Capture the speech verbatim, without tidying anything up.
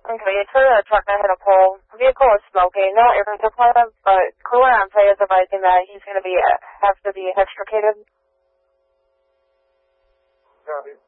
Okay, it's for the truck that hit a pole. The vehicle is smoking. No air supply, but cooler on site is advising that he's going to be have to be extricated. Copy.